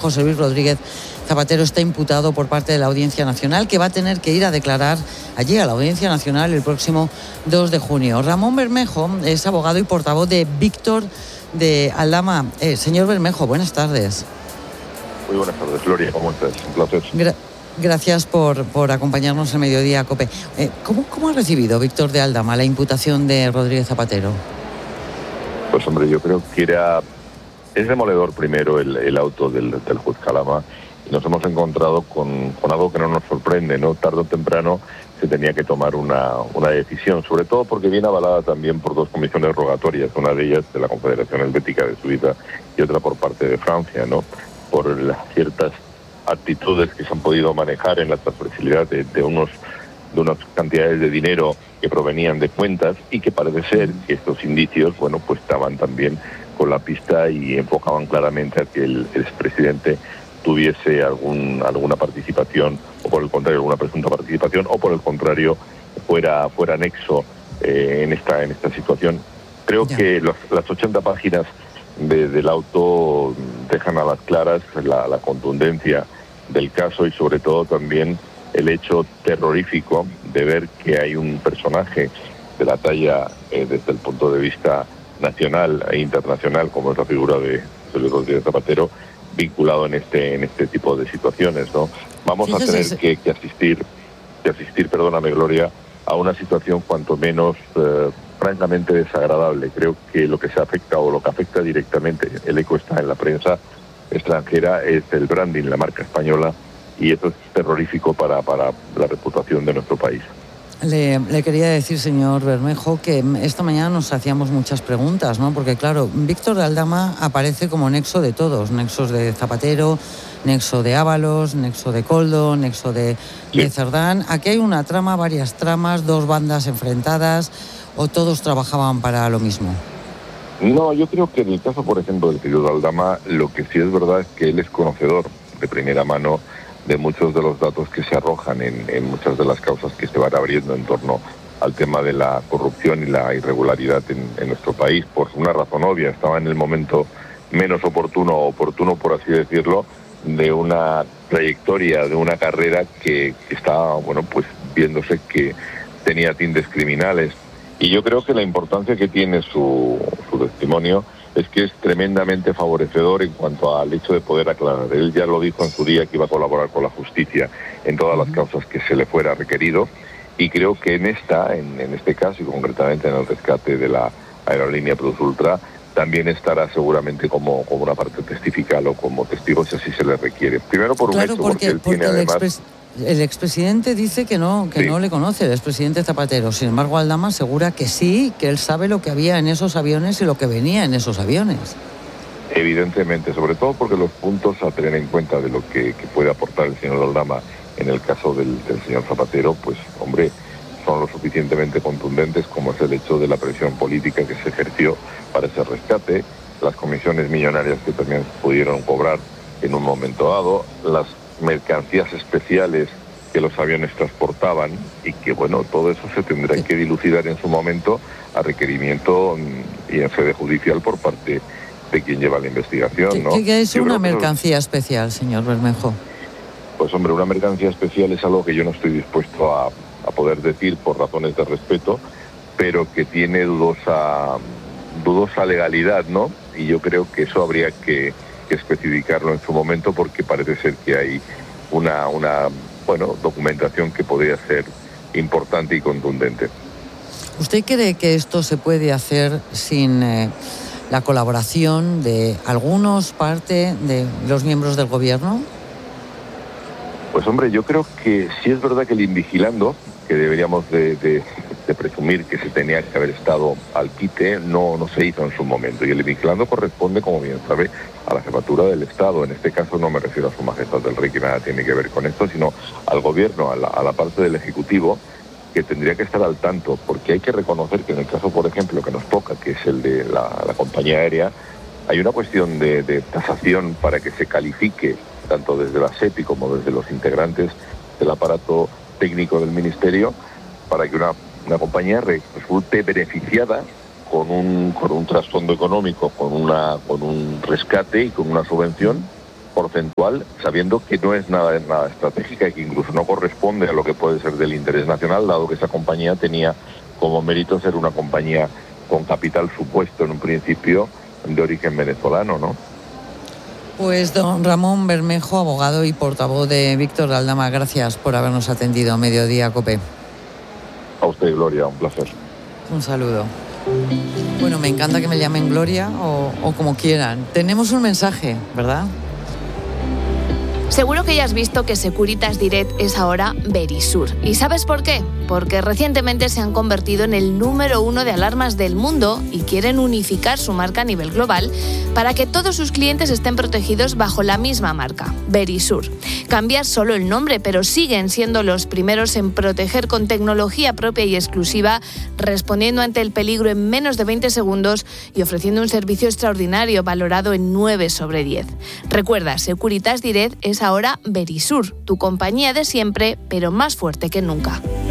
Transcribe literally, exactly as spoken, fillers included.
José Luis Rodríguez Zapatero está imputado por parte de la Audiencia Nacional, que va a tener que ir a declarar allí a la Audiencia Nacional el próximo dos de junio. Ramón Bermejo es abogado y portavoz de Víctor de Aldama. Eh, señor Bermejo, buenas tardes. Muy buenas tardes, Gloria, ¿cómo estás? Un placer. Gra- gracias por, por acompañarnos en Mediodía COPE. Eh, ¿cómo, ¿Cómo ha recibido Víctor de Aldama la imputación de Rodríguez Zapatero? Pues hombre, yo creo que era... Es demoledor primero el, el auto del, del juez Calama, y nos hemos encontrado con, con algo que no nos sorprende, ¿no? Tarde o temprano se tenía que tomar una, una decisión, sobre todo porque viene avalada también por dos comisiones rogatorias, una de ellas de la Confederación Helvética de Suiza y otra por parte de Francia, ¿no? Por las ciertas actitudes que se han podido manejar en la transferencialidad de, de unos de unas cantidades de dinero que provenían de cuentas, y que parece ser que estos indicios, bueno, pues estaban también con la pista y enfocaban claramente a que el, el expresidente tuviese algún alguna participación, o por el contrario alguna presunta participación, o por el contrario fuera fuera nexo eh, en esta en esta situación. Creo ya. que los, las ochenta páginas de, del auto dejan a las claras la, la contundencia del caso, y sobre todo también el hecho terrorífico de ver que hay un personaje de la talla eh, desde el punto de vista nacional e internacional, como es la figura de José Luis Rodríguez Zapatero, vinculado en este en este tipo de situaciones, ¿no? Vamos a tener que, que asistir, que asistir, perdóname Gloria, a una situación cuanto menos eh, francamente desagradable. Creo que lo que se afecta, o lo que afecta directamente, el eco está en la prensa extranjera, es el branding, la marca española, y eso es terrorífico para, para la reputación de nuestro país. Le, le quería decir, señor Bermejo, que esta mañana nos hacíamos muchas preguntas, ¿no? Porque, claro, Víctor de Aldama aparece como nexo de todos, nexos de Zapatero, nexo de Ábalos, nexo de Koldo, nexo de, sí. de Cerdán. Aquí hay una trama, varias tramas, dos bandas enfrentadas, ¿o todos trabajaban para lo mismo? No, yo creo que en el caso, por ejemplo, del señor Aldama, lo que sí es verdad es que él es conocedor de primera mano de muchos de los datos que se arrojan en, en muchas de las causas que se van abriendo en torno al tema de la corrupción y la irregularidad en, en nuestro país, por una razón obvia. Estaba en el momento menos oportuno, oportuno por así decirlo, de una trayectoria, de una carrera que, que estaba, bueno, pues viéndose que tenía tintes criminales. Y yo creo que la importancia que tiene su, su testimonio es que es tremendamente favorecedor en cuanto al hecho de poder aclarar. Él ya lo dijo en su día, que iba a colaborar con la justicia en todas las causas que se le fuera requerido, y creo que en esta, en, en este caso, y concretamente en el rescate de la aerolínea Plus Ultra, también estará seguramente como, como una parte testifical o como testigo, si así se le requiere. Primero por un claro, hecho, porque, porque él porque tiene el además... Expres... El expresidente dice que no, que sí. no le conoce, el expresidente Zapatero. Sin embargo, Aldama asegura que sí, que él sabe lo que había en esos aviones y lo que venía en esos aviones. Evidentemente, sobre todo porque los puntos a tener en cuenta de lo que, que puede aportar el señor Aldama en el caso del, del señor Zapatero, pues, hombre, son lo suficientemente contundentes, como es el hecho de la presión política que se ejerció para ese rescate, las comisiones millonarias que también pudieron cobrar en un momento dado, las mercancías especiales que los aviones transportaban, y que, bueno, todo eso se tendrá que dilucidar en su momento a requerimiento y en sede judicial por parte de quien lleva la investigación, ¿no? ¿Qué, qué es yo una mercancía eso... especial, señor Bermejo? Pues, hombre, una mercancía especial es algo que yo no estoy dispuesto a, a poder decir por razones de respeto, pero que tiene dudosa, dudosa legalidad, ¿no? Y yo creo que eso habría que que especificarlo en su momento, porque parece ser que hay una, una bueno, documentación que podría ser importante y contundente. ¿Usted cree que esto se puede hacer sin eh, la colaboración de algunos, parte de los miembros del gobierno? Pues, hombre, yo creo que sí es verdad que el invigilando, que deberíamos de, de, de presumir que se tenía que haber estado al quite, no, no se hizo en su momento. Y el invigilando corresponde, como bien sabe, a la jefatura del Estado. En este caso no me refiero a su majestad del rey, que nada tiene que ver con esto, sino al gobierno, a la, a la parte del Ejecutivo, que tendría que estar al tanto, porque hay que reconocer que en el caso, por ejemplo, que nos toca, que es el de la, la compañía aérea, hay una cuestión de, de tasación para que se califique, tanto desde la SEPI como desde los integrantes del aparato técnico del Ministerio, para que una, una compañía resulte beneficiada con un, con un trasfondo económico, con, una, con un rescate y con una subvención porcentual, sabiendo que no es nada, nada estratégica y que incluso no corresponde a lo que puede ser del interés nacional, dado que esa compañía tenía como mérito ser una compañía con capital supuesto en un principio de origen venezolano, ¿no? Pues don Ramón Bermejo, abogado y portavoz de Víctor Aldama, gracias por habernos atendido a Mediodía COPE. A usted, Gloria, un placer. Un saludo. Bueno, me encanta que me llamen Gloria o, o como quieran. Tenemos un mensaje, ¿verdad? Seguro que ya has visto que Securitas Direct es ahora Verisur. ¿Y sabes por qué? Porque recientemente se han convertido en el número uno de alarmas del mundo y quieren unificar su marca a nivel global para que todos sus clientes estén protegidos bajo la misma marca, Verisur. Cambiar solo el nombre, pero siguen siendo los primeros en proteger con tecnología propia y exclusiva, respondiendo ante el peligro en menos de veinte segundos y ofreciendo un servicio extraordinario valorado en nueve sobre diez. Recuerda, Securitas Direct es ahora Verisur, tu compañía de siempre, pero más fuerte que nunca.